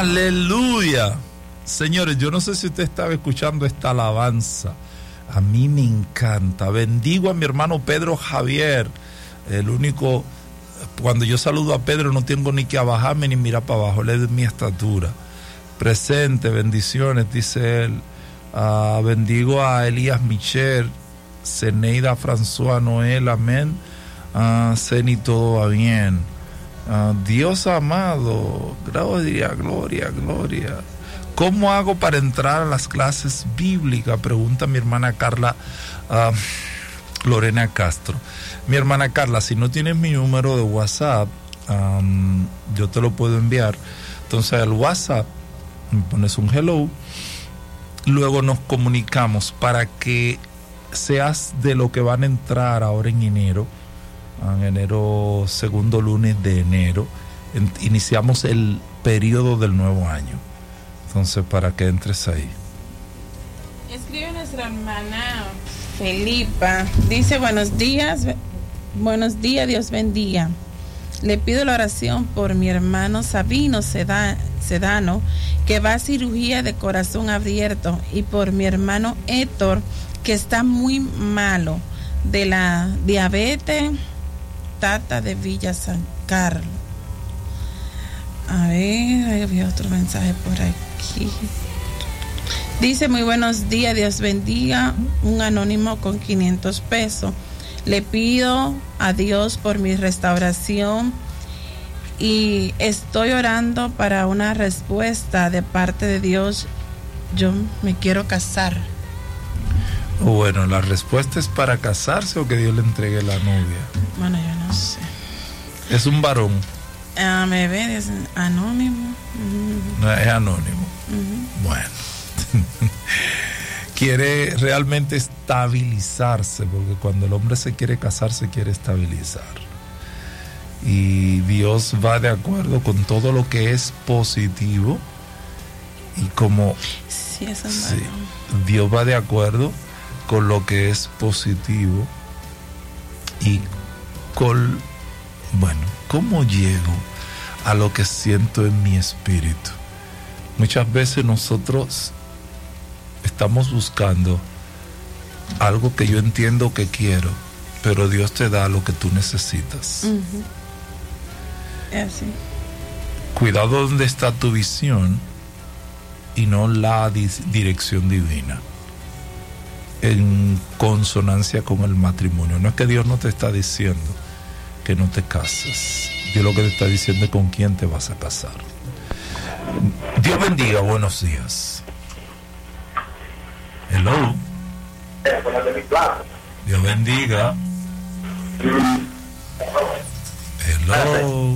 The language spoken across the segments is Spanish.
Aleluya. Señores, yo no sé si usted estaba escuchando esta alabanza. A mí me encanta. Bendigo a mi hermano Pedro Javier. El único, cuando yo saludo a Pedro no tengo ni que abajarme ni mirar para abajo. Él es de mi estatura. Presente, bendiciones, dice él. Bendigo a Elías Michel, Zeneida François Noel, amén. Ceni, todo va bien. Dios amado, gloria, gloria, gloria. ¿Cómo hago para entrar a las clases bíblicas? Pregunta mi hermana Carla Lorena Castro. Mi hermana Carla, si no tienes mi número de WhatsApp, yo te lo puedo enviar. Entonces al WhatsApp me pones un hello, luego nos comunicamos para que seas de lo que van a entrar ahora en enero, segundo lunes de enero, iniciamos el periodo del nuevo año. Entonces, para que entres ahí. Escribe nuestra hermana Felipa. Dice, buenos días, Dios bendiga. Le pido la oración por mi hermano Sabino Sedano, que va a cirugía de corazón abierto, y por mi hermano Héctor, que está muy malo de la diabetes, Tata de Villa San Carlos. A ver, ahí había otro mensaje por aquí. Dice, muy buenos días, Dios bendiga. Un anónimo con 500 pesos. Le pido a Dios por mi restauración y estoy orando para una respuesta de parte de Dios. Yo me quiero casar. Bueno, ¿la respuesta es para casarse o que Dios le entregue la novia? Bueno, yo no sé. Es un varón. Me ve, es anónimo. No, es anónimo. Bueno. Quiere realmente estabilizarse, porque cuando el hombre se quiere casar, se quiere estabilizar. Y Dios va de acuerdo con todo lo que es positivo. Y como sí, eso es sí, Dios va de acuerdo con lo que es positivo. Y con, bueno, ¿cómo llego a lo que siento en mi espíritu? Muchas veces nosotros estamos buscando algo que yo entiendo que quiero, pero Dios te da lo que tú necesitas. Es así. Cuidado donde está tu visión y no la dirección divina, en consonancia con el matrimonio. No es que Dios no te está diciendo que no te cases. Dios lo que te está diciendo es con quién te vas a casar. Dios bendiga, buenos días. Hello. Dios bendiga. Hello.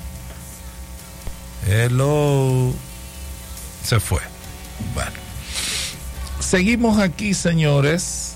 Hello. Se fue. Bueno. Seguimos aquí, señores.